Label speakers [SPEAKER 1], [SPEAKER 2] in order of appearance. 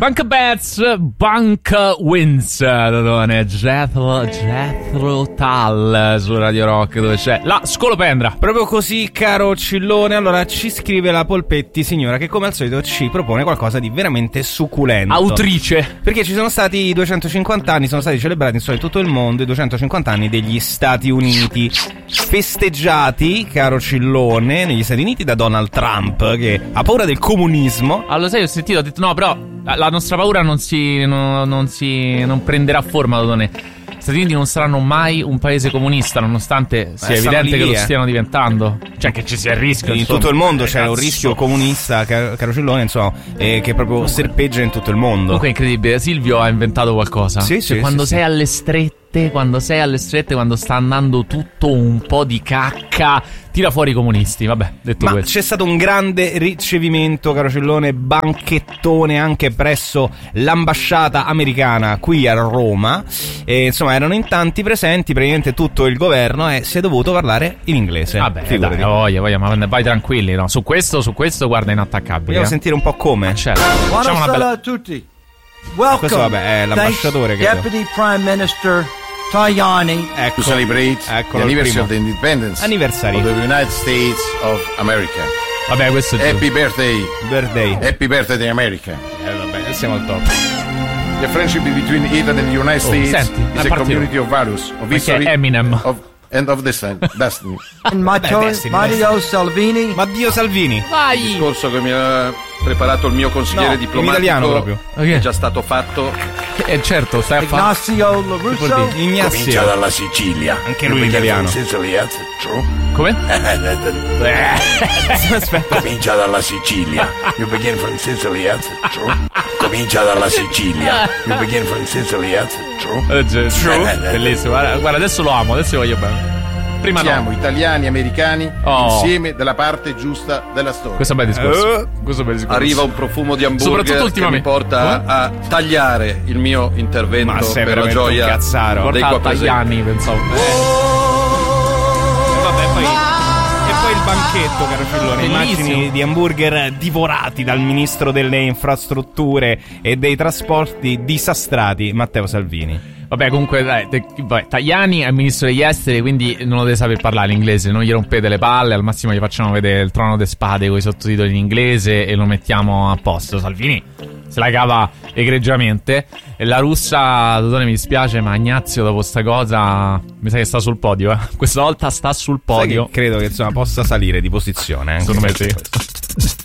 [SPEAKER 1] Bank bets, bank wins. Jethro Tull su Radio Rock, dove c'è la scolopendra.
[SPEAKER 2] Proprio così, caro Cillone. Allora ci scrive la Polpetti, signora, che come al solito ci propone qualcosa di veramente succulento.
[SPEAKER 1] Autrice.
[SPEAKER 2] Perché ci sono stati i 250 anni, sono stati celebrati in tutto il mondo i 250 anni degli Stati Uniti, festeggiati, caro Cillone, negli Stati Uniti da Donald Trump, che ha paura del comunismo.
[SPEAKER 1] Allora, sai, ho sentito, ho detto no, però la nostra paura non prenderà forma, Dodone. Gli Stati Uniti non saranno mai un paese comunista, nonostante sia evidente che lo stiano diventando. Cioè, che ci sia il rischio.
[SPEAKER 2] In tutto il mondo c'è un rischio comunista, caro Cillone, insomma, che proprio serpeggia in tutto il mondo.
[SPEAKER 1] Comunque è incredibile, Silvio ha inventato qualcosa. Sì, quando sei alle strette, quando sta andando tutto un po' di cacca, tira fuori i comunisti. Vabbè, detto questo,
[SPEAKER 2] c'è stato un grande ricevimento, caro Cillone, banchettone anche presso l'ambasciata americana qui a Roma. E, insomma, erano in tanti presenti, praticamente tutto il governo, e si è dovuto parlare in inglese.
[SPEAKER 1] Vabbè, dai, voglia, ma vai tranquilli, no? Su questo guarda, inattaccabile.
[SPEAKER 2] Vogliamo sentire un po' come?
[SPEAKER 1] Certo. Facciamo una bella...
[SPEAKER 3] a tutti. Welcome.
[SPEAKER 2] Questo, vabbè, è l'ambasciatore che
[SPEAKER 3] Deputy Prime Minister Tajani.
[SPEAKER 4] To celebrate the anniversary of the independence
[SPEAKER 2] Anniversary
[SPEAKER 4] of the United States of America.
[SPEAKER 1] Vabbè, questo è
[SPEAKER 4] Happy birthday. Happy birthday America.
[SPEAKER 2] Vabbè, siamo al top.
[SPEAKER 4] The friendship between Italy and the United States is a community of values, of history,
[SPEAKER 1] Eminem.
[SPEAKER 4] and of destiny.
[SPEAKER 3] Matteo Salvini.
[SPEAKER 2] Matteo Salvini.
[SPEAKER 1] Vai.
[SPEAKER 4] Il discorso che mi ha preparato il mio consigliere diplomatico
[SPEAKER 2] in italiano proprio.
[SPEAKER 4] È già stato fatto.
[SPEAKER 1] Certo, stai a fare.
[SPEAKER 3] Ignacio LaRusso.
[SPEAKER 4] Comincia dalla Sicilia.
[SPEAKER 2] Anche lui in italiano.
[SPEAKER 1] Come?
[SPEAKER 2] Aspetta.
[SPEAKER 4] Comincia dalla Sicilia. You begin from Sicily, true. Comincia dalla Sicilia. You begin from Sicily, true.
[SPEAKER 1] Bellissimo. Guarda, adesso lo amo, adesso lo voglio bene. Prima
[SPEAKER 4] siamo italiani, americani, insieme dalla parte giusta della storia.
[SPEAKER 1] Questo è un bel discorso.
[SPEAKER 4] Arriva un profumo di hamburger che mi porta a tagliare il mio intervento per la gioia dei qua presenti.
[SPEAKER 1] Pensavo.
[SPEAKER 2] Vabbè, poi il banchetto, caro Cillone. Immagini di hamburger divorati dal ministro delle infrastrutture e dei trasporti disastrati, Matteo Salvini.
[SPEAKER 1] Vabbè, comunque, dai, Tajani è il ministro degli esteri, quindi non lo deve saper parlare l'inglese. Non gli rompete le palle, al massimo gli facciamo vedere il Trono de Spade con i sottotitoli in inglese e lo mettiamo a posto. Salvini se la cava egregiamente. E la russa, Dodone, mi dispiace, ma Ignazio dopo sta cosa mi sa che sta sul podio, Questa volta sta sul podio.
[SPEAKER 2] Sai che credo che, insomma, possa salire di posizione.
[SPEAKER 1] Secondo me sì.